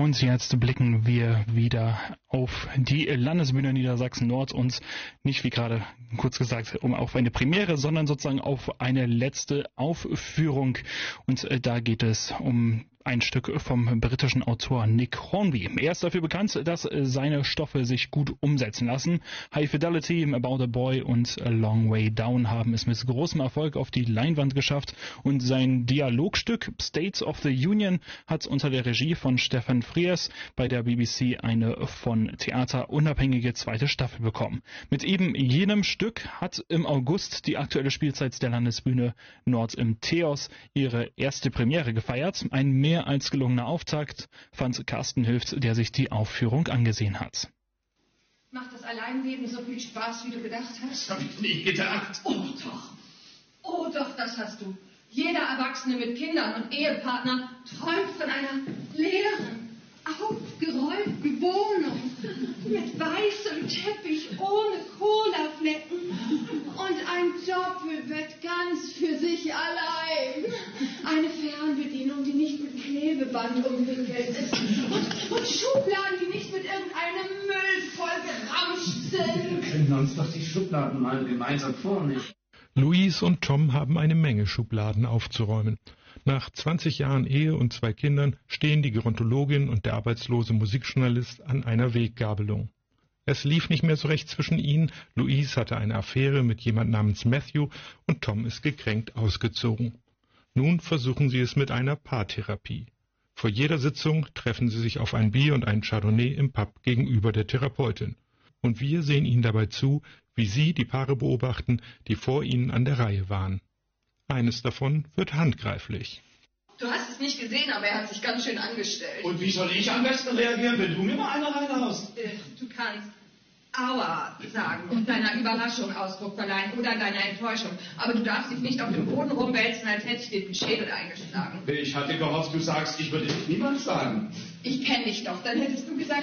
Und jetzt blicken wir wieder auf die Landesbühne Niedersachsen-Nord und nicht, wie gerade kurz gesagt, auf eine Premiere, sondern sozusagen auf eine letzte Aufführung. Und da geht es um ein Stück vom britischen Autor Nick Hornby. Er ist dafür bekannt, dass seine Stoffe sich gut umsetzen lassen. High Fidelity, About a Boy und A Long Way Down haben es mit großem Erfolg auf die Leinwand geschafft. Und sein Dialogstück State of the Union hat unter der Regie von Stefan Frears bei der BBC eine von Theater unabhängige zweite Staffel bekommen. Mit eben jenem Stück hat im August die aktuelle Spielzeit der Landesbühne Nord im Theos ihre erste Premiere gefeiert. Ein mehr als gelungener Auftakt, fand Carsten Hülft, der sich die Aufführung angesehen hat. Macht das Alleinleben so viel Spaß, wie du gedacht hast? Das hab ich nie gedacht. Oh doch, das hast du. Jeder Erwachsene mit Kindern und Ehepartner träumt von einer leeren, aufgeräumten Wohnung mit weißem Teppich ohne Colaflecken und ein Doppelbett ganz für sich allein. Eine Fernbedienung, die nicht mit Klebeband umwickelt ist und Schubladen, die nicht mit irgendeinem Müll vollgeramscht sind. Wir können uns doch die Schubladen mal gemeinsam vornehmen. Louise und Tom haben eine Menge Schubladen aufzuräumen. Nach 20 Jahren Ehe und 2 Kindern stehen die Gerontologin und der arbeitslose Musikjournalist an einer Weggabelung. Es lief nicht mehr so recht zwischen ihnen, Louise hatte eine Affäre mit jemand namens Matthew und Tom ist gekränkt ausgezogen. Nun versuchen sie es mit einer Paartherapie. Vor jeder Sitzung treffen sie sich auf ein Bier und ein Chardonnay im Pub gegenüber der Therapeutin. Und wir sehen ihnen dabei zu, wie sie die Paare beobachten, die vor ihnen an der Reihe waren. Eines davon wird handgreiflich. Du hast es nicht gesehen, aber er hat sich ganz schön angestellt. Und wie soll ich am besten reagieren, wenn du mir mal eine reinhaust? Du kannst Aua sagen und deiner Überraschung Ausdruck verleihen oder deiner Enttäuschung. Aber du darfst dich nicht auf dem Boden rumwälzen, als hätte ich dir den Schädel eingeschlagen. Ich hatte gehofft, du sagst, ich würde dich niemand sagen. Ich kenne dich doch. Dann hättest du gesagt,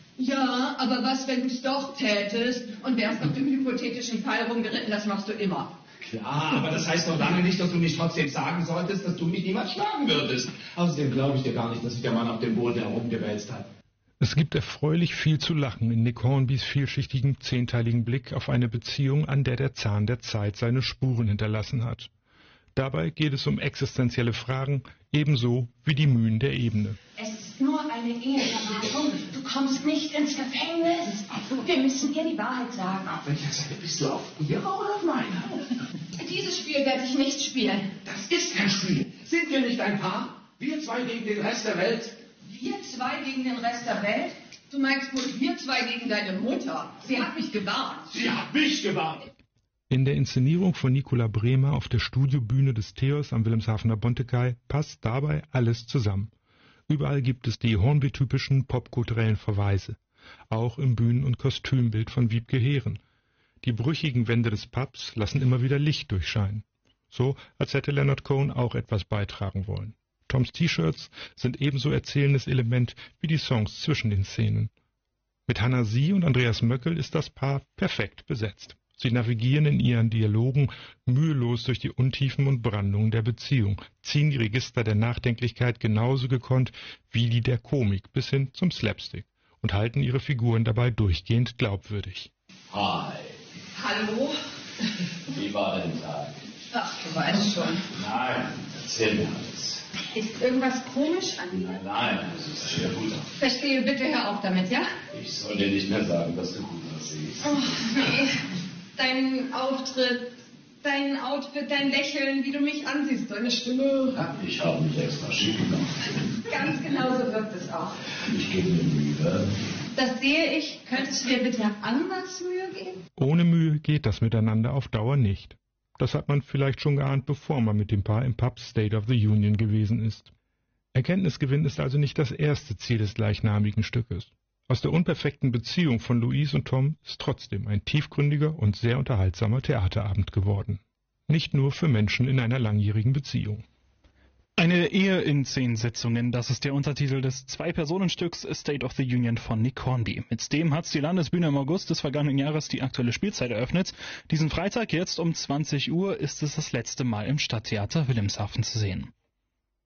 ja, aber was, wenn du es doch tätest und wärst auf dem hypothetischen Fall rumgeritten, das machst du immer. Klar, aber das heißt doch lange nicht, dass du nicht trotzdem sagen solltest, dass du mich niemals schlagen würdest. Außerdem glaube ich dir gar nicht, dass sich der Mann auf dem Boden herumgewälzt hat. Es gibt erfreulich viel zu lachen in Nick Hornbys vielschichtigen, 10-teiligen Blick auf eine Beziehung, an der der Zahn der Zeit seine Spuren hinterlassen hat. Dabei geht es um existenzielle Fragen, ebenso wie die Mühen der Ebene. Es ist nur eine Eheverhandlung. Du kommst nicht ins Gefängnis. Wir müssen ihr die Wahrheit sagen. Auf welcher Seite bist du, auf ihrer oder auf meiner? Dieses Spiel werde ich nicht spielen. Das ist kein Spiel. Sind wir nicht ein Paar? Wir 2 gegen den Rest der Welt. Wir 2 gegen den Rest der Welt? Du meinst wohl wir 2 gegen deine Mutter? Sie hat mich gewarnt. Sie hat mich gewarnt. In der Inszenierung von Nicola Bremer auf der Studiobühne des Theos am Wilhelmshavener Bontekai passt dabei alles zusammen. Überall gibt es die Hornby-typischen popkulturellen Verweise, auch im Bühnen- und Kostümbild von Wiebke Heeren. Die brüchigen Wände des Pubs lassen immer wieder Licht durchscheinen, so als hätte Leonard Cohen auch etwas beitragen wollen. Toms T-Shirts sind ebenso erzählendes Element wie die Songs zwischen den Szenen. Mit Hannah Sie und Andreas Möckel ist das Paar perfekt besetzt. Sie navigieren in ihren Dialogen mühelos durch die Untiefen und Brandungen der Beziehung, ziehen die Register der Nachdenklichkeit genauso gekonnt wie die der Komik bis hin zum Slapstick und halten ihre Figuren dabei durchgehend glaubwürdig. Hi. Hallo? Wie war dein Tag? Ach, du weißt schon. Nein, erzähl mir alles. Ist irgendwas komisch an mir? Nein, du siehst sehr gut aus. Verstehe, bitte hör auf damit, ja? Ich soll dir nicht mehr sagen, dass du gut aussiehst. Oh, nee. Dein Auftritt, dein Outfit, dein Lächeln, wie du mich ansiehst, deine Stimme. Ja, ich habe mich extra schick gemacht. Ganz genau so wirkt es auch. Ich gebe mir Mühe. Das sehe ich. Könntest du dir bitte anders Mühe geben? Ohne Mühe geht das miteinander auf Dauer nicht. Das hat man vielleicht schon geahnt, bevor man mit dem Paar im Pub State of the Union gewesen ist. Erkenntnisgewinn ist also nicht das erste Ziel des gleichnamigen Stückes. Aus der unperfekten Beziehung von Louise und Tom ist trotzdem ein tiefgründiger und sehr unterhaltsamer Theaterabend geworden. Nicht nur für Menschen in einer langjährigen Beziehung. Eine Ehe in 10 Sitzungen, das ist der Untertitel des 2-Personenstücks State of the Union von Nick Hornby. Mit dem hat die Landesbühne im August des vergangenen Jahres die aktuelle Spielzeit eröffnet. Diesen Freitag, jetzt um 20 Uhr, ist es das letzte Mal im Stadttheater Wilhelmshaven zu sehen.